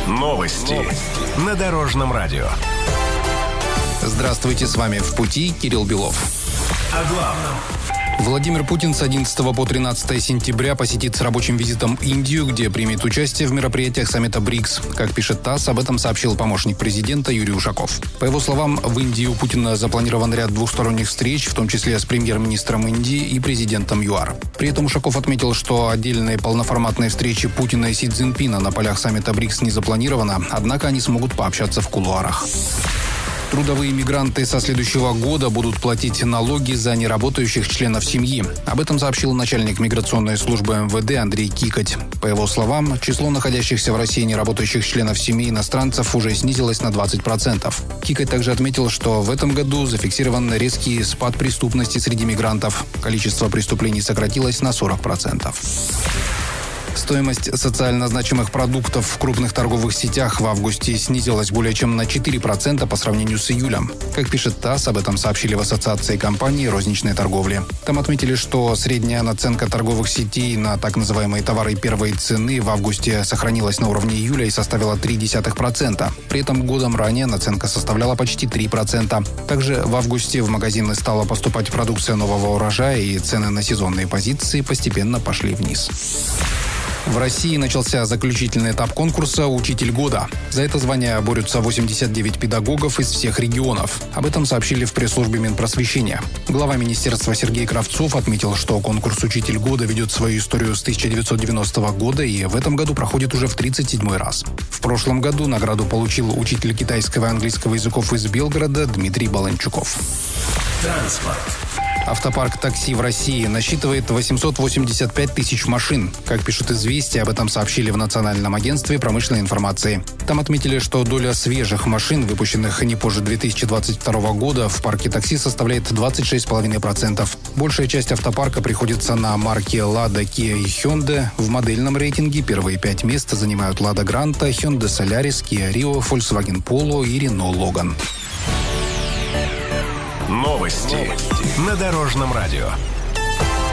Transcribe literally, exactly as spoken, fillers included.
Новости, Новости на Дорожном радио. Здравствуйте, с вами «В пути» Кирилл Белов. О главном. Владимир Путин с одиннадцатого по тринадцатое сентября посетит с рабочим визитом Индию, где примет участие в мероприятиях саммита БРИКС. Как пишет ТАСС, об этом сообщил помощник президента Юрий Ушаков. По его словам, в Индии у Путина запланирован ряд двухсторонних встреч, в том числе с премьер-министром Индии и президентом ЮАР. При этом Ушаков отметил, что отдельные полноформатные встречи Путина и Си Цзиньпина на полях саммита БРИКС не запланировано, однако они смогут пообщаться в кулуарах. Трудовые мигранты со следующего года будут платить налоги за неработающих членов семьи. Об этом сообщил начальник миграционной службы эм вэ дэ Андрей Кикоть. По его словам, число находящихся в России неработающих членов семьи иностранцев уже снизилось на двадцать процентов. Кикоть также отметил, что в этом году зафиксирован резкий спад преступности среди мигрантов. Количество преступлений сократилось на сорок процентов. Стоимость социально значимых продуктов в крупных торговых сетях в августе снизилась более чем на четыре процента по сравнению с июлем. Как пишет ТАСС, об этом сообщили в Ассоциации компаний розничной торговли. Там отметили, что средняя наценка торговых сетей на так называемые товары первой цены в августе сохранилась на уровне июля и составила три десятых процента. При этом годом ранее наценка составляла почти три процента. Также в августе в магазины стала поступать продукция нового урожая, и цены на сезонные позиции постепенно пошли вниз. В России начался заключительный этап конкурса «Учитель года». За это звание борются восемьдесят девять педагогов из всех регионов. Об этом сообщили в пресс-службе Минпросвещения. Глава министерства Сергей Кравцов отметил, что конкурс «Учитель года» ведет свою историю с тысяча девятьсот девяностого года и в этом году проходит уже в тридцать седьмой раз. В прошлом году награду получил учитель китайского и английского языков из Белгорода Дмитрий Баланчуков. Транспорт. Автопарк такси в России насчитывает восемьсот восемьдесят пять тысяч машин. Как пишут «Известия», об этом сообщили в Национальном агентстве промышленной информации. Там отметили, что доля свежих машин, выпущенных не позже две тысячи двадцать второго года, в парке такси составляет двадцать шесть целых пять десятых процента. Большая часть автопарка приходится на марки Lada, Kia и Hyundai. В модельном рейтинге первые пять мест занимают Lada Granta, Hyundai Solaris, Kia Rio, Volkswagen Polo и Renault Logan. Новости на Дорожном радио.